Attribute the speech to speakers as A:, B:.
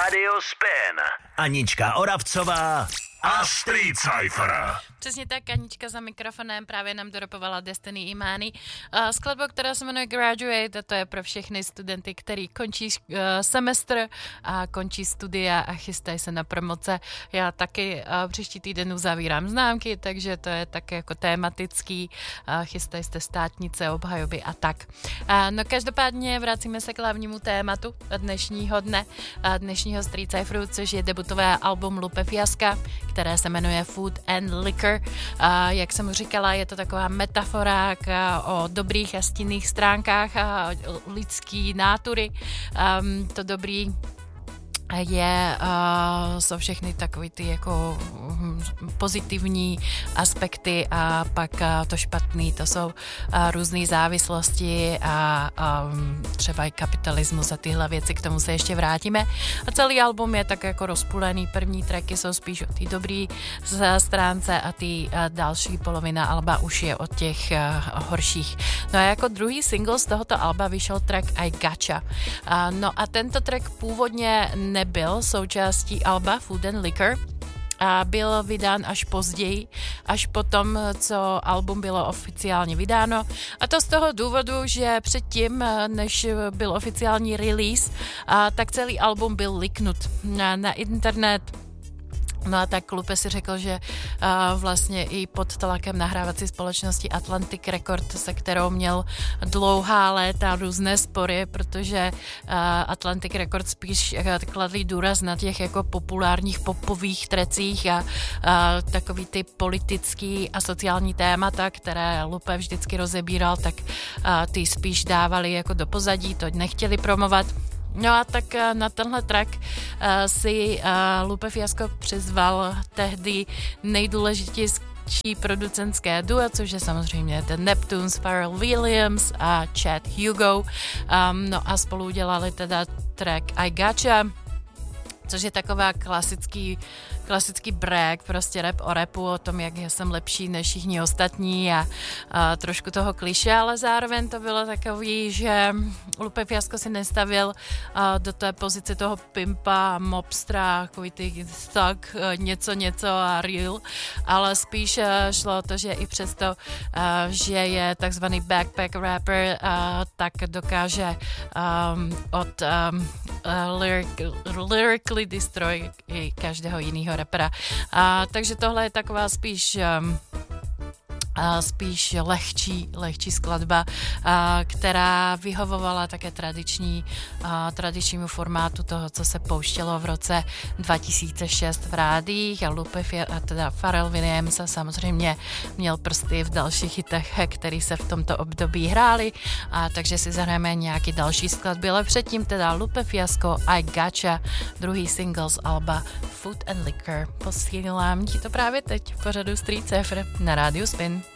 A: Rádio Spin. Anička Oravcová a Street Cypher.
B: Přesně tak, Anička za mikrofonem právě nám doropovala Destiny Imani. Skladba, která se jmenuje Graduate, a to je pro všechny studenty, který končí semestr a končí studia a chystají se na promoce. Já taky příští týden uzavírám známky, takže to je tak jako tematický. Chystají se státnice, obhajoby a tak. No každopádně vracíme se k hlavnímu tématu dnešního dne, dnešního Street Cypheru, což je debutové album Lupe Fiaska, které se jmenuje Food and Liquor. Jak jsem říkala, je to taková metafora o dobrých a stinných stránkách a lidský nátury. To dobrý jsou všechny takové ty jako pozitivní aspekty a pak to špatný, to jsou různé závislosti a třeba i kapitalismus a tyhle věci, k tomu se ještě vrátíme. A celý album je tak jako rozpůlený, první tracky jsou spíš o té dobré stránce a ty další polovina alba už je od těch horších. No a jako druhý single z tohoto alba vyšel track I Gotcha. No a tento track původně nebyl součástí alba Food and Liquor a byl vydán až později, až potom, co album bylo oficiálně vydáno. A to z toho důvodu, že předtím, než byl oficiální release, tak celý album byl leaknut na internet. No a tak Lupe si řekl, že vlastně i pod tlakem nahrávací společnosti Atlantic Records, se kterou měl dlouhá léta různé spory, protože Atlantic Records spíš kladli důraz na těch jako populárních popových trecích a takový ty politický a sociální témata, které Lupe vždycky rozebíral, tak ty spíš dávali jako do pozadí, to nechtěli promovat. No a tak na tenhle track si Lupe Fiasko přizval tehdy nejdůležitější producentské duo, což je samozřejmě The Neptunes, Pharrell Williams a Chad Hugo. No a spolu udělali teda track I Gotcha, což je taková klasický brag, prostě rap o rapu, o tom, jak jsem lepší než všichni ostatní a trošku toho kliše, ale zároveň to bylo takový, že Lupe Fiasko si nestavil do té pozice toho pimpa, mobstra, takový ty tak něco a real, ale spíš šlo o to, že i přesto, že je takzvaný backpack rapper, tak dokáže lyrically destroy i každého jiného rapera. Takže tohle je taková spíš lehčí skladba, která vyhovovala také tradičnímu formátu toho, co se pouštělo v roce 2006 v rádiích a Lupe teda Pharrell Williams a samozřejmě měl prsty v dalších hitech, který se v tomto období hráli, takže si zahrajeme nějaký další skladby, ale předtím teda Lupe Fiasko I Gotcha, druhý single z alba Food and Liquor. Posílám ti to právě teď v pořadu Street Cypher na Rádiu Spin.